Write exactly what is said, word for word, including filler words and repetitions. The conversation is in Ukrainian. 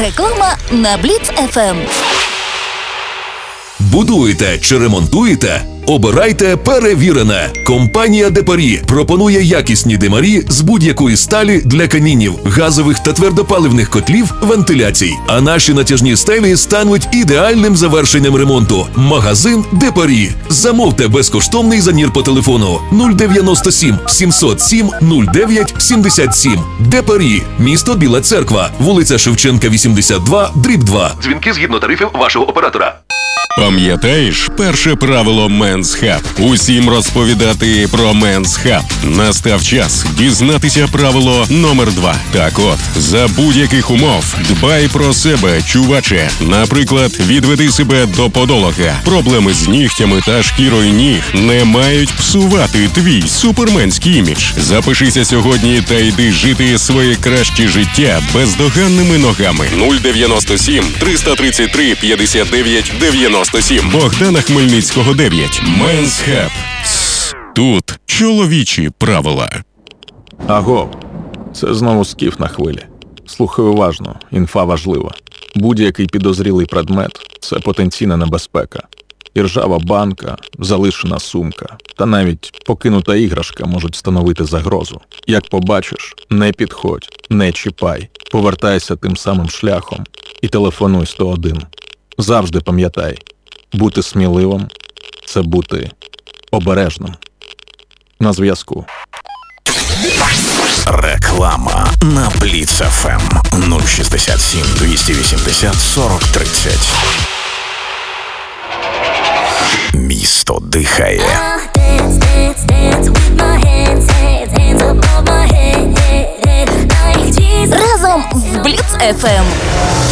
Реклама на Бліц еф ем. Будуєте чи ремонтуєте? Обирайте перевірене. Компанія Депарі пропонує якісні димарі з будь-якої сталі для камінів, газових та твердопаливних котлів, вентиляцій. А наші натяжні стелі стануть ідеальним завершенням ремонту. Магазин Депарі. Замовте безкоштовний замір по телефону нуль дев'яносто сім сімсот сім нуль дев'ять сімдесят сім. Депарі. Місто Біла Церква. Вулиця Шевченка, вісімдесят два, дріб два. Дзвінки згідно тарифів вашого оператора. Пам'ятаєш перше правило Men's Hub? Усім розповідати про Men's Hub. Настав час дізнатися правило номер два. Так от, за будь-яких умов дбай про себе, чуваче. Наприклад, відведи себе до подолога. Проблеми з нігтями та шкірою ніг не мають псувати твій суперменський імідж. Запишися сьогодні та йди жити своє краще життя бездоганними ногами. нуль дев'яносто сім триста тридцять три п'ятдесят дев'ять дев'яносто сім. Богдана Хмельницького, дев'ять. Men's Hub. Тут чоловічі правила. Аго, це знову скіф на хвилі. Слухай уважно, інфа важлива. Будь-який підозрілий предмет – це потенційна небезпека. І ржава банка, залишена сумка та навіть покинута іграшка можуть становити загрозу. Як побачиш, не підходь, не чіпай, повертайся тим самим шляхом і телефонуй сто один. Завжди пам'ятай, бути сміливим – це бути обережним. На зв'язку. Реклама на Бліц еф ем нуль шістдесят сім двісті вісімдесят сорок тридцять. Місто дихає. Разом з Бліц еф ем.